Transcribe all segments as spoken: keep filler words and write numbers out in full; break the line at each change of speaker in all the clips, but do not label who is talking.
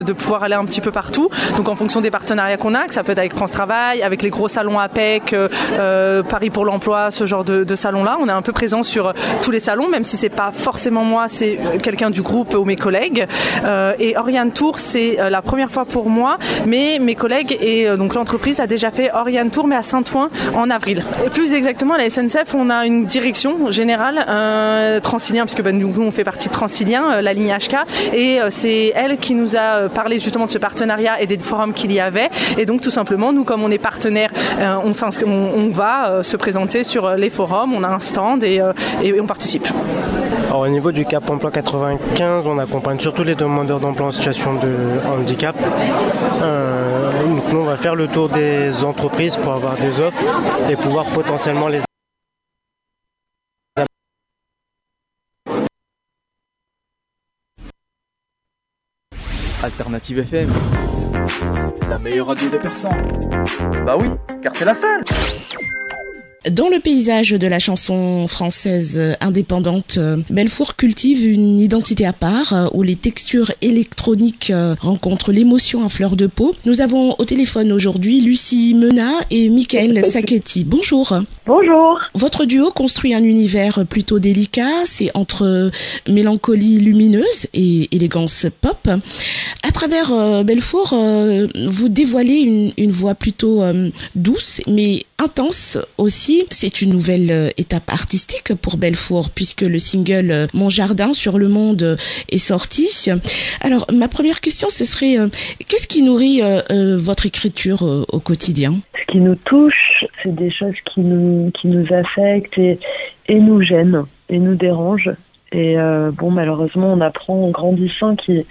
de pouvoir aller un petit peu partout, donc en fonction des partenariats qu'on a, que ça peut être avec France Travail, avec les gros salons A P E C, euh, Paris pour l'emploi, ce genre de, de salons-là. On est un peu présent sur tous les salons, même si c'est pas forcément moi, c'est quelqu'un du groupe ou mes collègues. Euh, et Oriane Tour, c'est la première fois pour moi, mais mes collègues et euh, donc l'entreprise a déjà fait Oriane Tour, mais à Saint-Ouen en avril. Et plus exactement, à la S N C F, on a une direction générale, euh, Transilien, puisque ben, nous on fait partie de Transilien, euh, la ligne H K, et euh, c'est elle qui nous a parler justement de ce partenariat et des forums qu'il y avait. Et donc tout simplement, nous comme on est partenaire, euh, on, on, on va euh, se présenter sur les forums, on a un stand et, euh, et on participe.
Alors, au niveau du Cap Emploi quatre-vingt-quinze, on accompagne surtout les demandeurs d'emploi en situation de handicap. Euh, donc nous, on va faire le tour des entreprises pour avoir des offres et pouvoir potentiellement les
Alternative F M, la meilleure radio de Persan. Bah oui, car c'est la seule.
Dans le paysage de la chanson française indépendante, Belfour cultive une identité à part où les textures électroniques rencontrent l'émotion à fleur de peau. Nous avons au téléphone aujourd'hui Lucie Menat et Michael Sacchetti. Bonjour.
Bonjour.
Votre duo construit un univers plutôt délicat, c'est entre mélancolie lumineuse et élégance pop. À travers euh, Belfour, euh, vous dévoilez une, une voix plutôt euh, douce mais intense aussi. C'est une nouvelle euh, étape artistique pour Belfour puisque le single euh, Mon Jardin sur le monde est sorti. Alors ma première question ce serait euh, qu'est-ce qui nourrit euh, euh, votre écriture euh, au quotidien?
Ce qui nous touche, c'est des choses qui nous qui nous affectent et, et nous gênent et nous dérangent. Et euh, bon, malheureusement, on apprend en grandissant qu'il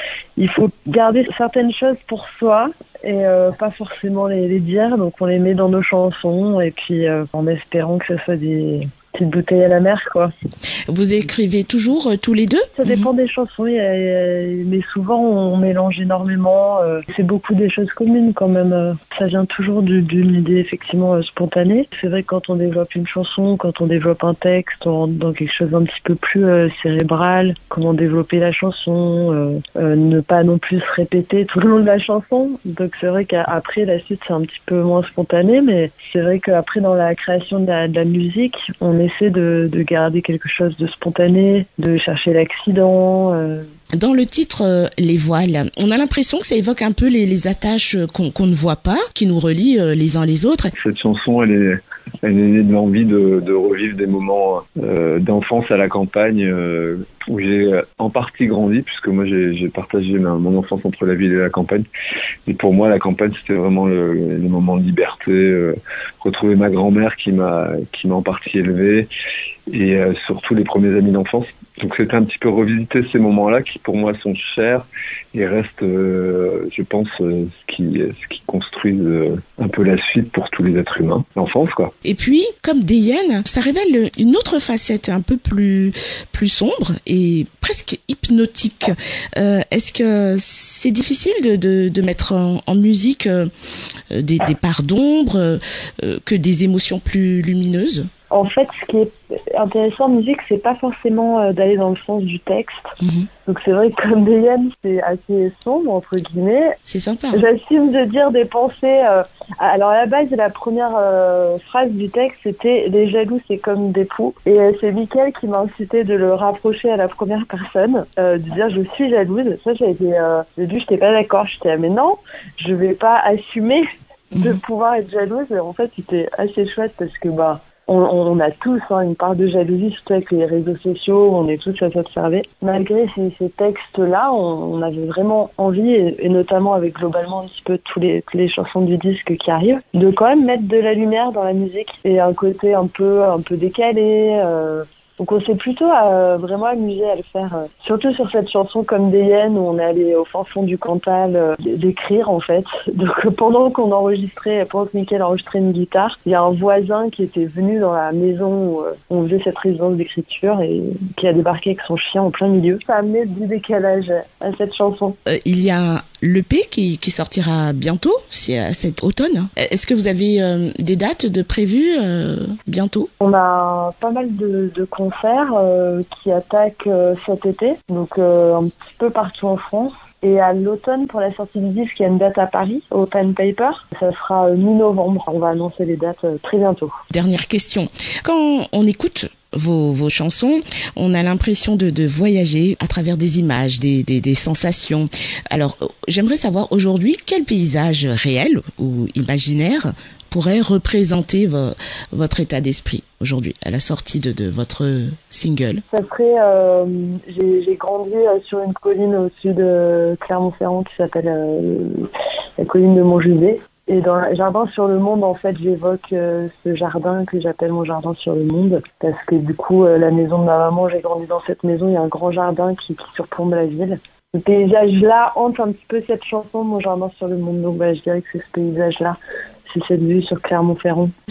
il faut garder certaines choses pour soi et euh, pas forcément les, les dire. Donc on les met dans nos chansons et puis euh, en espérant que ce soit des petites bouteilles à la mer, quoi.
Vous écrivez toujours euh, tous les deux?
Ça dépend des chansons, il y a, il y a, mais souvent on mélange énormément. Euh, c'est beaucoup des choses communes quand même. Euh, ça vient toujours du, d'une idée effectivement euh, spontanée. C'est vrai que quand on développe une chanson, quand on développe un texte, on rentre dans quelque chose d'un petit peu plus euh, cérébral. Comment développer la chanson, euh, euh, ne pas non plus se répéter tout le long de la chanson. Donc c'est vrai qu'après la suite c'est un petit peu moins spontané, mais c'est vrai qu'après dans la création de la, de la musique, on essaie de, de garder quelque chose de spontané, de chercher l'accident. Euh.
Dans le titre euh, Les voiles, on a l'impression que ça évoque un peu les, les attaches qu'on, qu'on ne voit pas, qui nous relient euh, les uns les autres.
Cette chanson, elle est, elle est née de l'envie de, de revivre des moments euh, d'enfance à la campagne euh, où j'ai en partie grandi, puisque moi j'ai, j'ai partagé ma, mon enfance entre la ville et la campagne. Et pour moi, la campagne, c'était vraiment le, le moment de liberté, euh, retrouver ma grand-mère qui m'a, qui m'a en partie élevé, et euh, surtout les premiers amis d'enfance. Donc c'était un petit peu revisiter ces moments-là qui pour moi sont chers et restent, euh, je pense, euh, ce qui ce qui construisent euh, un peu la suite pour tous les êtres humains, l'enfance, quoi.
Et puis, comme des hyènes, ça révèle une autre facette un peu plus plus sombre et presque hypnotique. Euh, est-ce que c'est difficile de de, de mettre en, en musique euh, des, des parts d'ombre euh, que des émotions plus lumineuses?
En fait, ce qui est intéressant en musique, c'est pas forcément euh, d'aller dans le sens du texte. Mmh. Donc c'est vrai que comme des hyènes, c'est assez sombre, entre guillemets.
C'est sympa.
J'assume de dire des pensées... Euh, alors à la base, la première euh, phrase du texte, c'était « Les jaloux, c'est comme des poux ». Et euh, c'est Mickaël qui m'a incité de le rapprocher à la première personne, euh, de dire « Je suis jalouse ». Ça, j'ai été... Euh, au début, j'étais pas d'accord. J'étais ah, « Mais non, je vais pas assumer de mmh. pouvoir être jalouse ». Et en fait, c'était assez chouette parce que... bah On, on a tous hein, une part de jalousie, surtout avec les réseaux sociaux, on est tous à s'observer. Malgré ces, ces textes-là, on, on avait vraiment envie, et, et notamment avec globalement un petit peu tous les, toutes les chansons du disque qui arrivent, de quand même mettre de la lumière dans la musique et un côté un peu, un peu décalé. Euh, Donc on s'est plutôt euh, vraiment amusé à le faire, euh, surtout sur cette chanson Comme des hyènes où on est allé au fin fond du Cantal euh, d'écrire en fait. Donc pendant qu'on enregistrait, pendant que Mickaël enregistrait une guitare, il y a un voisin qui était venu dans la maison où euh, on faisait cette résidence d'écriture et qui a débarqué avec son chien en plein milieu. Ça a amené du décalage à cette chanson.
Euh, il y a l'E P qui, qui sortira bientôt, c'est à cet automne. Est-ce que vous avez euh, des dates de prévues euh, bientôt?
On a pas mal de, de concerts euh, qui attaquent euh, cet été, donc euh, un petit peu partout en France. Et à l'automne, pour la sortie du disque, il y a une date à Paris, au Pen Paper. Ça sera mi-novembre. On va annoncer les dates très bientôt.
Dernière question. Quand on écoute Vos, vos chansons, on a l'impression de, de voyager à travers des images, des, des, des sensations. Alors, j'aimerais savoir aujourd'hui quel paysage réel ou imaginaire pourrait représenter vo, votre état d'esprit aujourd'hui à la sortie de, de votre single.
Ça serait, euh, j'ai, j'ai grandi euh, sur une colline au-dessus de Clermont-Ferrand qui s'appelle euh, la colline de Montjuvet. Et dans le jardin sur le monde, en fait, j'évoque euh, ce jardin que j'appelle mon jardin sur le monde. Parce que du coup, euh, la maison de ma maman, j'ai grandi dans cette maison, il y a un grand jardin qui, qui surplombe la ville. Ce paysage-là hante un petit peu cette chanson, mon jardin sur le monde. Donc bah, je dirais que c'est ce paysage-là, c'est cette vue sur Clermont-Ferrand.